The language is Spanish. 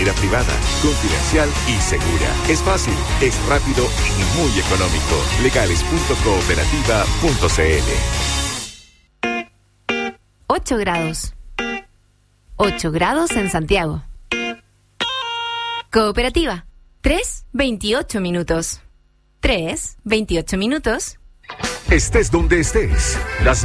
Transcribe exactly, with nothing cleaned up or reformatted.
manera privada, confidencial y segura. Es fácil, es rápido y muy económico. legales punto cooperativa punto c l. ocho grados. ocho grados en Santiago. Cooperativa. tres, veintiocho minutos. tres, veintiocho minutos. Estés donde estés. Las